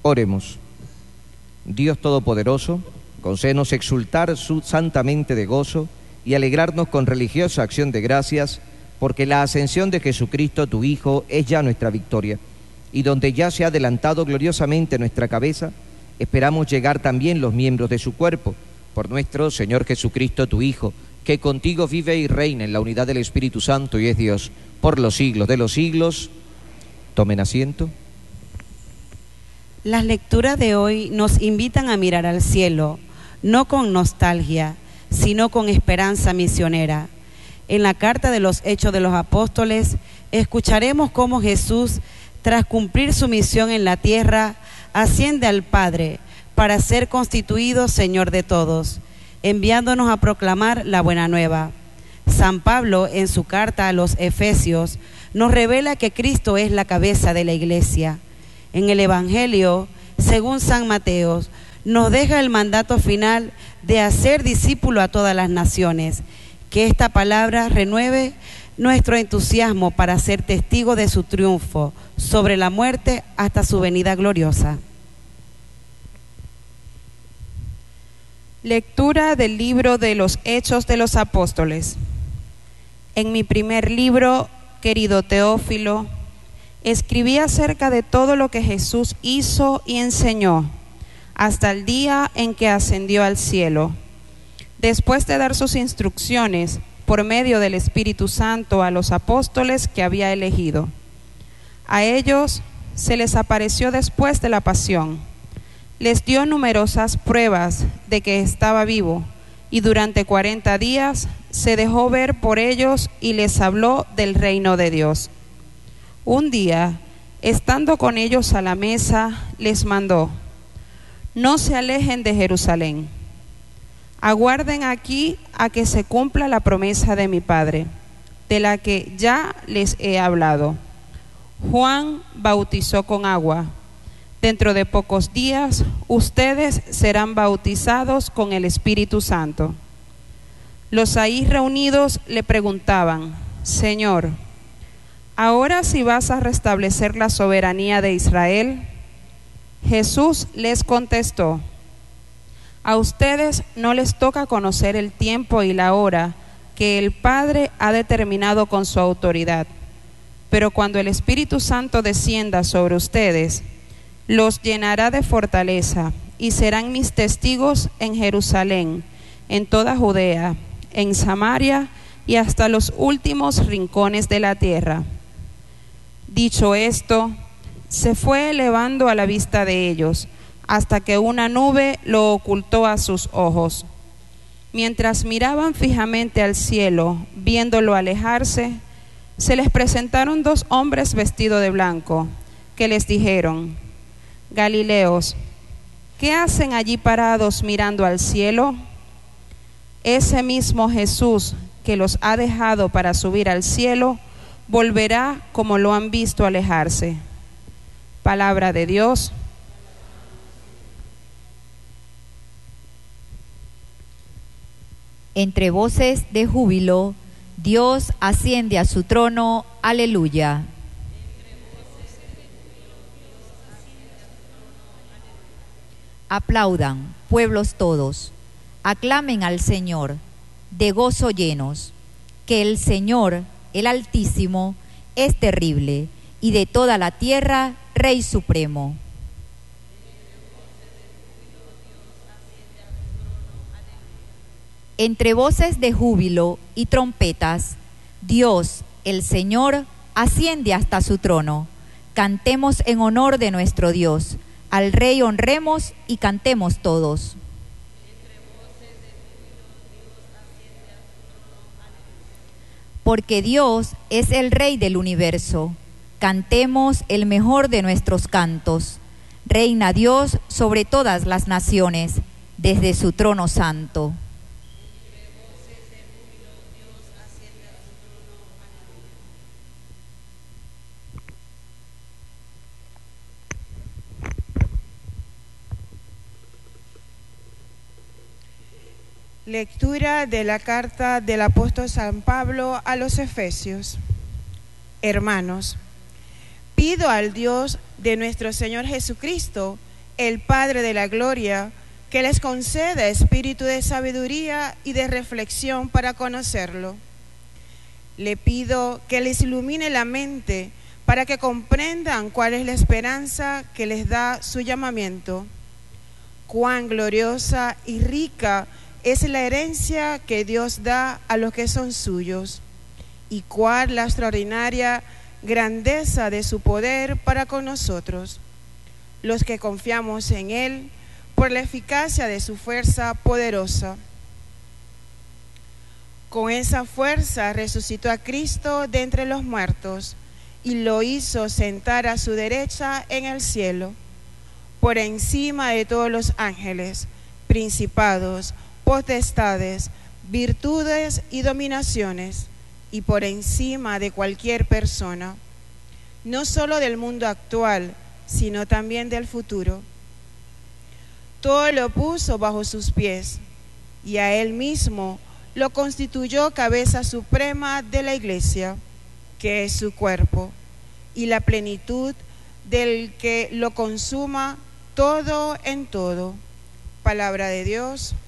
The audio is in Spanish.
Oremos. Dios Todopoderoso, concédenos exultar santamente de gozo y alegrarnos con religiosa acción de gracias, porque la ascensión de Jesucristo, tu Hijo, es ya nuestra victoria, y donde ya se ha adelantado gloriosamente nuestra cabeza, esperamos llegar también los miembros de su cuerpo, por nuestro Señor Jesucristo, tu Hijo, que contigo vive y reina en la unidad del Espíritu Santo y es Dios, por los siglos de los siglos. Tomen asiento. Las lecturas de hoy nos invitan a mirar al cielo, no con nostalgia, sino con esperanza misionera. En la carta de los Hechos de los Apóstoles, escucharemos cómo Jesús, tras cumplir su misión en la tierra, asciende al Padre para ser constituido Señor de todos, enviándonos a proclamar la buena nueva. San Pablo, en su carta a los Efesios, nos revela que Cristo es la cabeza de la Iglesia. En el Evangelio, según San Mateo, nos deja el mandato final de hacer discípulo a todas las naciones. Que esta palabra renueve nuestro entusiasmo para ser testigo de su triunfo sobre la muerte hasta su venida gloriosa. Lectura del libro de los Hechos de los Apóstoles. En mi primer libro, querido Teófilo, escribí acerca de todo lo que Jesús hizo y enseñó hasta el día en que ascendió al cielo, después de dar sus instrucciones por medio del Espíritu Santo a los apóstoles que había elegido. A ellos se les apareció después de la pasión. Les dio numerosas pruebas de que estaba vivo, y durante 40 días se dejó ver por ellos y les habló del reino de Dios. Un día, estando con ellos a la mesa, les mandó: no se alejen de Jerusalén. Aguarden aquí a que se cumpla la promesa de mi Padre, de la que ya les he hablado. Juan bautizó con agua. Dentro de pocos días, ustedes serán bautizados con el Espíritu Santo. Los ahí reunidos le preguntaban: Señor, ¿ahora sí vas a restablecer la soberanía de Israel? Jesús les contestó: a ustedes no les toca conocer el tiempo y la hora que el Padre ha determinado con su autoridad, pero cuando el Espíritu Santo descienda sobre ustedes, los llenará de fortaleza y serán mis testigos en Jerusalén, en toda Judea, en Samaria y hasta los últimos rincones de la tierra. Dicho esto, se fue elevando a la vista de ellos, hasta que una nube lo ocultó a sus ojos. Mientras miraban fijamente al cielo, viéndolo alejarse, se les presentaron 2 hombres vestidos de blanco, que les dijeron: Galileos, ¿qué hacen allí parados mirando al cielo? Ese mismo Jesús que los ha dejado para subir al cielo, volverá como lo han visto alejarse. Palabra de Dios. Entre voces de júbilo, Dios asciende a su trono. Aleluya. Aplaudan, pueblos todos, aclamen al Señor, de gozo llenos, que el Señor, el Altísimo, es terrible, y de toda la tierra, Rey supremo. Entre voces de júbilo y trompetas, Dios, el Señor, asciende hasta su trono. Cantemos en honor de nuestro Dios. Al Rey honremos y cantemos todos. Porque Dios es el Rey del universo. Cantemos el mejor de nuestros cantos. Reina Dios sobre todas las naciones, desde su trono santo. Lectura de la carta del apóstol San Pablo a los Efesios. Hermanos, pido al Dios de nuestro Señor Jesucristo el Padre de la gloria, que les conceda espíritu de sabiduría y de reflexión para conocerlo. Le pido que les ilumine la mente para que comprendan cuál es la esperanza que les da su llamamiento. Cuán gloriosa y rica es la herencia que Dios da a los que son suyos, y cuál la extraordinaria grandeza de su poder para con nosotros, los que confiamos en Él, por la eficacia de su fuerza poderosa. Con esa fuerza resucitó a Cristo de entre los muertos y lo hizo sentar a su derecha en el cielo, por encima de todos los ángeles, principados, potestades, virtudes y dominaciones, y por encima de cualquier persona, no solo del mundo actual, sino también del futuro. Todo lo puso bajo sus pies, y a él mismo lo constituyó cabeza suprema de la Iglesia, que es su cuerpo, y la plenitud del que lo consuma todo en todo. Palabra de Dios.